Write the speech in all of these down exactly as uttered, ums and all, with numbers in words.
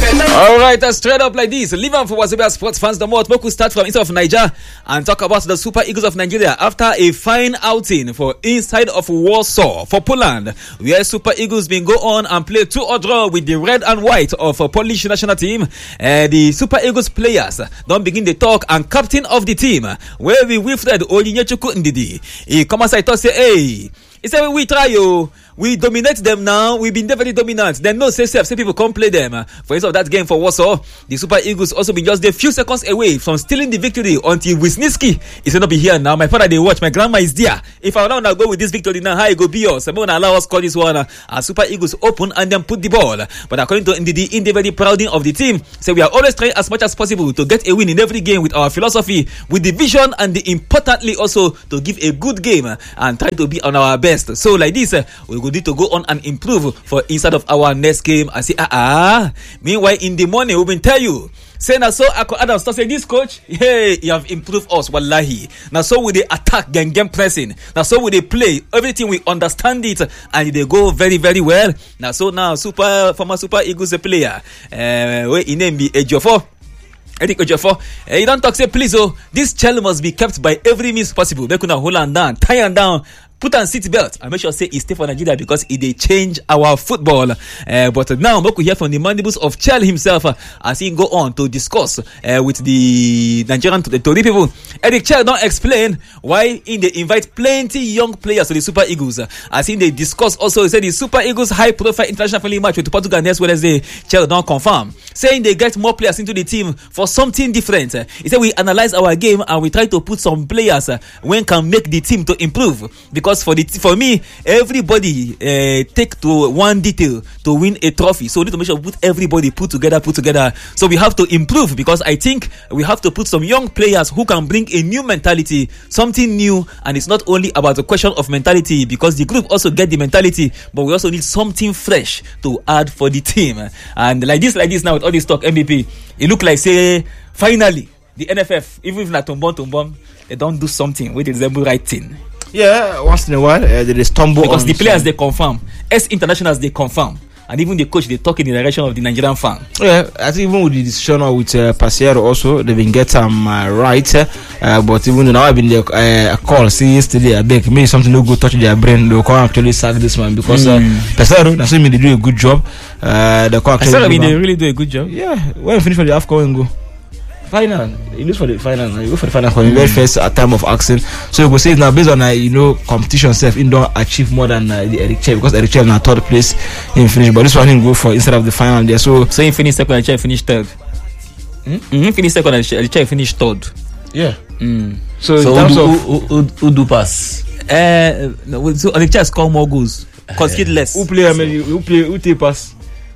All right, uh, straight up like this. Leave on for Wazobia sports fans. The more we start from inside of Niger and talk about the Super Eagles of Nigeria after a fine outing for inside of Warsaw for Poland, where Super Eagles been go on and play two or draw with the red and white of a Polish national team. Uh, the Super Eagles players don't begin the talk, and captain of the team, where we Wilfred Onyinyechuku Ndidi, he come aside to say, hey, he said we try you. We dominate them now. We've been definitely dominant. Then no say say people come play them. For instance of that game for Warsaw, the Super Eagles also been just a few seconds away from stealing the victory until Wisniewski is not be here now. My father they watch. My grandma is there. If I now go with this victory now, how it go be yours? Someone allow us call this one. Uh, Super Eagles open and then put the ball. But according to Ndidi, Indi very proud of the team. So we are always trying as much as possible to get a win in every game with our philosophy, with the vision, and the importantly also to give a good game and try to be on our best. So like this, uh, we will need to go on and improve for inside of our next game. I say, ah, ah. Meanwhile, in the morning, we will tell you. Say now, so Ako Adams start say this coach, hey, you have improved us, wallahi. Now so we they attack game game pressing. Now so we they play everything, we understand it, and they go very very well. Now so now super former Super Eagles player, uh, where in name be Ejiofor. Eric Ejiofor, uh, you don't talk say please, oh, this child must be kept by every means possible. They could hold on down, tie on down. Put on seat belt and make sure say he stay for Nigeria because it they change our football. Uh, but now we could hear from the mandibles of Chel himself uh, as he go on to discuss uh, with the Nigerian the Tori people. Eric Chel don't explain why in they invite plenty young players to the Super Eagles. Uh, as in they discuss also, he said the Super Eagles high profile international friendly match with Portugal next Wednesday. Chel don't confirm, saying they get more players into the team for something different. Uh, he said we analyze our game and we try to put some players uh, when can make the team to improve. Because Because for the for me, everybody uh, take to one detail to win a trophy. So we need to make sure we put everybody put together, put together. So we have to improve because I think we have to put some young players who can bring a new mentality, something new, and it's not only about the question of mentality because the group also get the mentality, but we also need something fresh to add for the team. And like this, like this now with all this talk, M V P, it look like say finally the N F F, even if not tombon tombon, they don't do something with the resemble right thing. Yeah, once in a while uh, there is tumble because on the players some. They confirm, ex internationals they confirm, and even the coach they talk in the direction of the Nigerian fan. Yeah, I think even with the decision with uh, Pasiero also they've been get um uh, right, uh, but even now I've been there uh, a call see yesterday I beg maybe something no good touch their brain. They can't actually sack this man because mm. uh, Pasiero that's mean they do a good job. Uh, they can't actually. I mean they really do a good job. Yeah, when you finish for the AFCON go. Final, you lose for the final. You go for the final for the very first uh, time of action. So you go say now based on uh, you know competition self, in don't achieve more than uh, the Eric Chel because Eric Chel now third place in finish, but this one he go for instead of the final there. So so he finished second, Eric Chel finished third. Hmm? Mm-hmm. Finished second, Eric Chel finished third. Yeah. Mm. So, so in terms of who, who, who do pass? Uh, so Eric Chel score more goals, concede less. Who play? I mean, who play? Who take pass?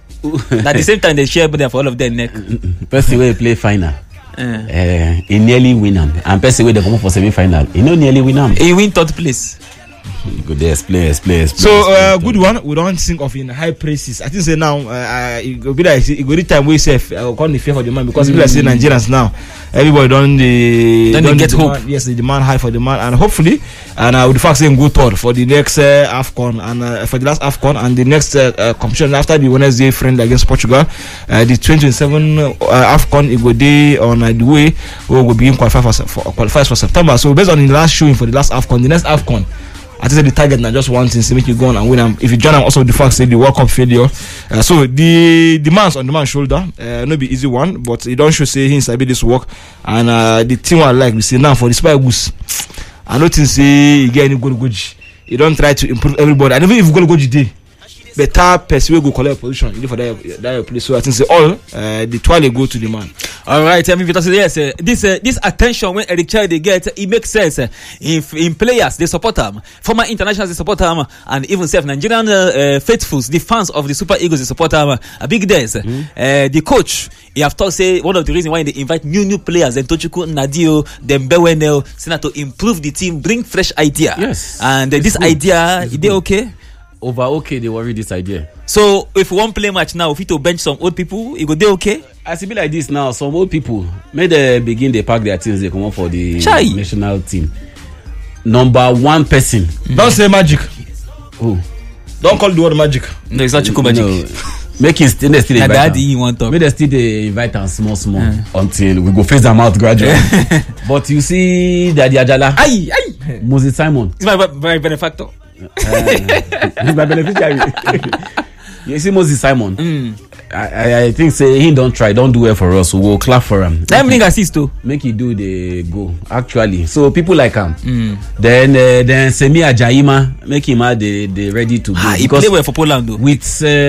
At the same time, they share there for all of their neck. Person way play final. Uh, uh, he nearly win them, and person way they come for semi-final. He no nearly win them. He win third place. Good, explain, explain, explain. So uh, good one. We don't think of in high praises. I think say now uh, it go be like it go the time we say I can't fear for the man because mm. people like say Nigerians now everybody don't the don't, don't they get demand, hope. Yes, the demand high for the man and hopefully and uh, with the fact saying go third for the next uh, AFCON and uh, for the last AFCON and the next uh, uh, competition after the Wednesday friend against Portugal, uh, the twenty twenty-seven uh, AFCON it go day on uh, the way we will begin qualify for, for qualifies for September. So based on the last showing for the last AFCON, the next AFCON. I think the target now just one thing to make you go on and win them. If you join them, also the fact say the World Cup failure. Uh, so the demands on the man's shoulder, uh, no be easy one, but it don't show say he inside this work. And uh, the team I like we say now for the Spy Goose, I don't think say you get any good goji. You don't try to improve everybody. And even if you go goji day, better person will go collect position for that that place. So I think say all uh, the twelve go to the man. All right, I mean, because yes, uh, this uh, this attention when Eric Chel they get, it makes sense. Uh, in in players they support them, former internationals they support them, and even self Nigerian uh, uh, faithfuls, the fans of the Super Eagles they support them. A big days. Mm-hmm. Uh, the coach, he have thought say one of the reasons why they invite new new players, then Tochukwu Nadio, then Bewenel, so to improve the team, bring fresh idea. Yes, and uh, this good. idea, is they okay? Over okay, they worry this idea. So if one play match now, if you to bench some old people, it go they okay? As it be like this now, some old people may they begin they pack their teams, they come up for the Chai. national team. Number one person. Mm. Don't say magic. Who? Don't call the word magic. No, it's not Chuku magic. No. make him still dey still Na invite daddy am you want talk. make dem still dey invite am small small until we go phase am out gradually. But you see Daddy Ajala, Aye, aye. Moses Simon, He's my, my benefactor. uh, he's my beneficiary. You see Moses Simon, Mm. I, I I think say he don try, don do well for us. We go clap for him. Let me assist too. Make he do the go actually. So people like him. Mm. Then uh, then Semi Ajaima, make him add the the ready to go. Ah, he Because play well for Poland though. with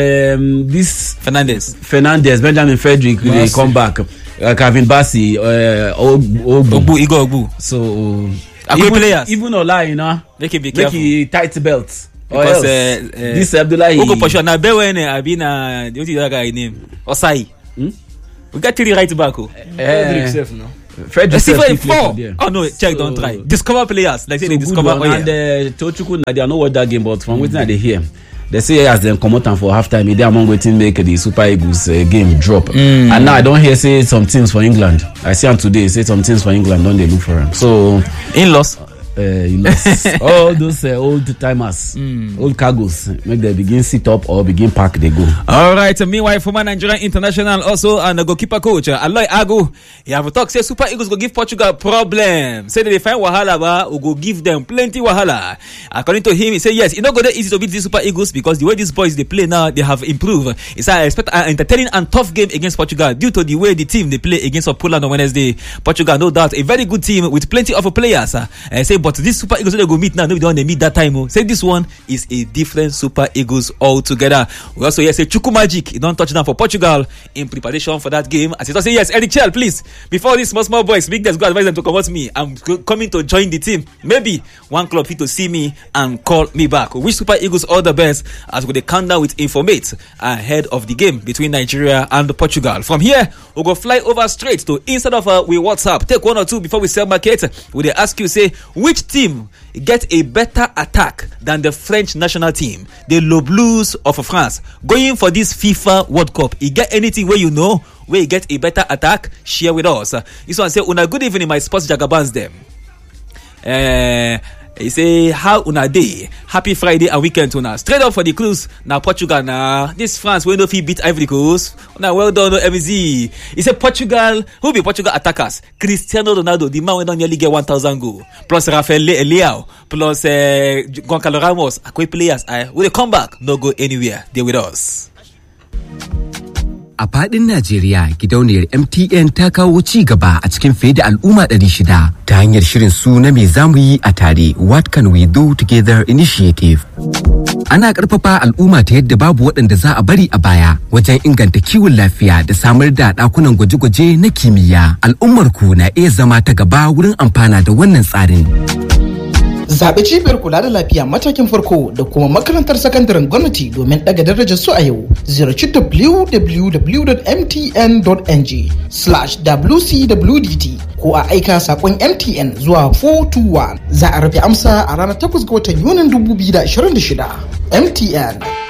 um, this Fernandez. Fernandez, Benjamin Frederick, they Bassi. come back. Uh, Kevin Bassi, uh, Ogbu. Ogbu, Igor Ogbu. So Are good players. Even Ola, you know, Make him be make careful. he tight belt. Or Because else, uh, uh, this Abdullahi. Who go for sure? Now Bewene, I been uh, what is that guy name? Osai. Hmm? We got three right back. Oh. Frederick Uh, safe now. Frederick Let's see Self for fit play four. for there. Oh no, check, don't So- try. Discover players, like say So they good discover. one. Oh And yeah. uh, Tochukwu, I don't know what that game, but from wetin I dey hear, they say as dem comot am for halftime, e dey among wetin make the Super Eagles uh, game drop. Mm. And now I don hear say some teams for England. I see am today. Say some teams for England don dey look for am. So In-laws. uh, you lost all those uh, old timers, Mm. old cargos. Make them begin sit up or begin park. They go. All right. Meanwhile, former Nigerian international also and the goalkeeper coach uh, Aloy Agu, he have talk say Super Eagles go give Portugal problem. Say that they find wahala, but we go give them plenty wahala. According to him, he say yes, it's not gonna easy to beat these Super Eagles because the way these boys they play now, they have improved. He said I expect an entertaining and tough game against Portugal due to the way the team they play against Poland on Wednesday. Portugal, no doubt, a very good team with plenty of players. Uh, uh, say, but this Super Eagles they go meet now, no, the one they meet that time. Oh. Say this one is a different Super Eagles altogether. We also hear say Chuku Magic, he don't touch down for Portugal in preparation for that game. As he does say yes, Eric Chell, please, before these small small boys, big guys go advise them to come out me. I'm c- coming to join the team. Maybe one club fit to see me and call me back. We wish Super Eagles all the best as we dey count down with informate ahead of the game between Nigeria and Portugal. From here, we'll go fly over straight to instead of uh, we WhatsApp. Take one or two before we sell market. We dey ask you say which team get a better attack than the French national team, the Le Blues of France, going for this FIFA World Cup. You get anything where you know where you get a better attack? Share with us. Uh, this one say, "Una good evening, my sports jagabans them." Uh, he say, how una day? Happy Friday and weekend to una. Straight up for the cruise. Now Portugal now. This France we no fit beat Ivory Coast. Now well done, M Z. He say Portugal. Who be Portugal attackers? Cristiano Ronaldo, the man who don't nearly get one thousand goal. Plus Rafael Le- Leao. Plus uh, Goncalo Ramos. Akwe players. Uh, will they come back? No go anywhere. They with us. A faɗin Najeriya, gidauniyar M T N ta kawo ci gaba a cikin fiye da al'umma ɗari shida ta hanyar shirin su na me zamu yi a tare What Can We Do Together Initiative. Ana ƙarfafa al'umma ta yadda babu waɗanda za a bari a baya wajen inganta kiwon lafiya da samar da ɗakunan gwaje-gwaje na kimiyya. Al'ummar ku na iya zama ta gaba wurin amfana da wannan tsarin. Zaɓi cibiyar kula da lafiya matakin farko da kuma makarantar sakandaren gwamnati domin ɗaga darajar su a yau. Ziyarci w w w dot m t n dot n g slash w c w d t ko a aika saƙon M T N zuwa four two one. Za a rufe amsa a ranar takwas ga watan Yunin dubu biyu da ashirin da shida. M T N.